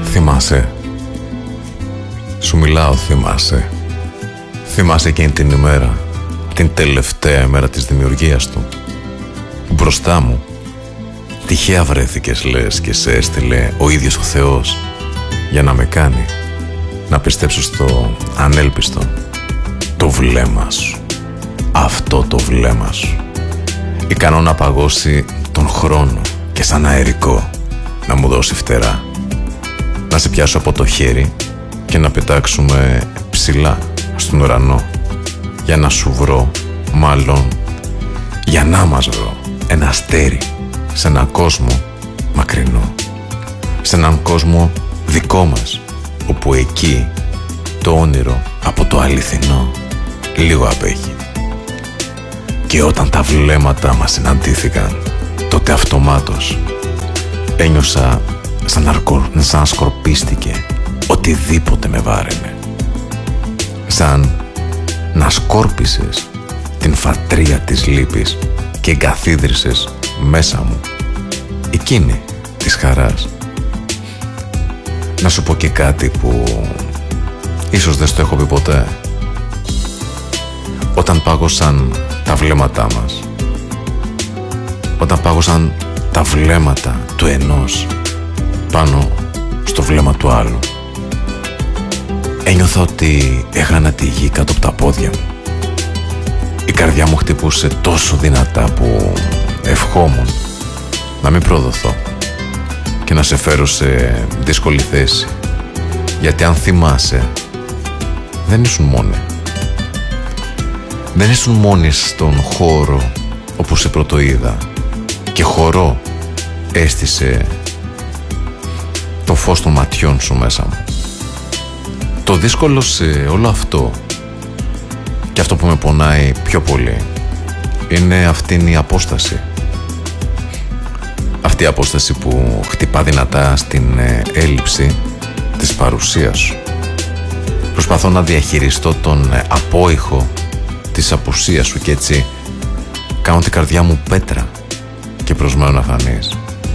Θυμάσαι. Σου μιλάω, θυμάσαι. Θυμάσαι εκείνη την ημέρα, την τελευταία ημέρα της δημιουργίας του, που μπροστά μου τυχαία βρέθηκες, λες, και σε έστειλε ο ίδιος ο Θεός για να με κάνει να πιστέψω στο ανέλπιστο. Το βλέμμα σου, αυτό το βλέμμα σου, ικανό να παγώσει τον χρόνο και σαν αερικό να μου δώσει φτερά, να σε πιάσω από το χέρι και να πετάξουμε ψηλά στον ουρανό, για να σου βρω, μάλλον για να μας βρω, ένα αστέρι σε έναν κόσμο μακρινό, σε έναν κόσμο δικό μας, όπου εκεί το όνειρο από το αληθινό λίγο απέχει. Και όταν τα βλέμματα μας συναντήθηκαν, τότε αυτομάτως ένιωσα σαν να σκορπίστηκε οτιδήποτε με βάραινε. Σαν να σκόρπισες την φατρία της λύπης και εγκαθίδρυσες μέσα μου εκείνη της χαράς. Να σου πω και κάτι που ίσως δεν στο έχω πει ποτέ. Όταν πάγωσαν τα βλέμματά μας, όταν πάγωσαν τα βλέμματα του ενός πάνω στο βλέμμα του άλλου, ένιωθα ότι έχανα τη γη κάτω από τα πόδια μου. Η καρδιά μου χτυπούσε τόσο δυνατά που ευχόμουν να μην προδοθώ και να σε φέρω σε δύσκολη θέση. Γιατί αν θυμάσαι, δεν ήσουν μόνοι. Δεν ήσουν μόνοι στον χώρο όπου σε πρωτοείδα, και χορό έστησε το φως των ματιών σου μέσα μου. Το δύσκολο σε όλο αυτό, και αυτό που με πονάει πιο πολύ, είναι αυτήν η απόσταση. Αυτή η απόσταση που χτυπά δυνατά στην έλλειψη της παρουσίας σου. Προσπαθώ να διαχειριστώ τον απόϊχο της απουσίας σου και έτσι κάνω την καρδιά μου πέτρα και προσμένω να φανείς.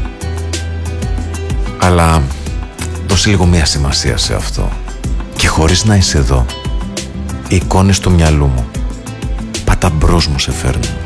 Αλλά δώσε λίγο μία σημασία σε αυτό, και χωρίς να είσαι εδώ, οι εικόνες του μυαλού μου πατά μπρος μου σε φέρνουν.